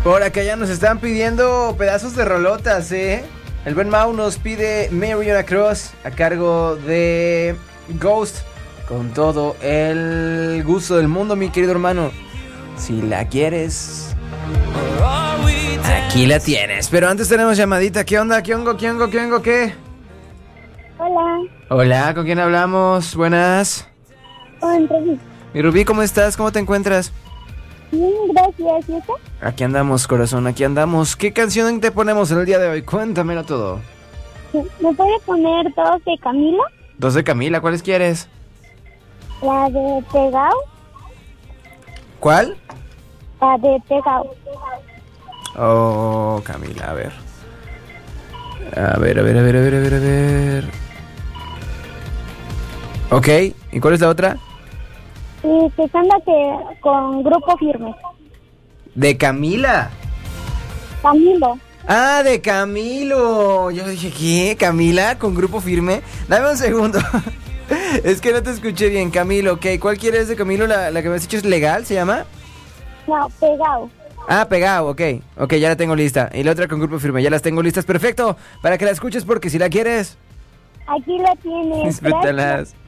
Por acá ya nos están pidiendo pedazos de rolotas, ¿eh? El buen Mau nos pide Mariana Cross a cargo de Ghost. Con todo el gusto del mundo, mi querido hermano. Si la quieres, aquí la tienes. Pero antes tenemos llamadita. ¿Qué onda? ¿Qué hongo? ¿Qué hongo? ¿Qué hongo? ¿Qué? Hola. Hola, ¿con quién hablamos? Buenas. Con Rubí. Mi Rubí, ¿cómo estás? ¿Cómo te encuentras? Bien, gracias. ¿Y usted? Aquí andamos, corazón, aquí andamos. ¿Qué canción te ponemos en el día de hoy? Cuéntamelo todo. ¿Me puede poner dos de Camila? Dos de Camila, ¿cuáles quieres? La de Pegao. ¿Cuál? La de Pegao. Oh, Camila, a ver. A ver. Ok, ¿y cuál es la otra? Y que canta con Grupo Firme. ¿De Camila? Camilo. Ah, de Camilo. Yo dije, ¿qué? ¿Camila con Grupo Firme? Dame un segundo. Es que no te escuché bien, Camilo. Ok, ¿cuál quieres de Camilo? ¿La que me has dicho es Legal, se llama? No, Pegao. Ah, Pegado, ok. Ok, ya la tengo lista. Y la otra con Grupo Firme, ya las tengo listas. Perfecto, para que la escuches porque si la quieres, Aquí la tienes. disfrútalas. Gracias.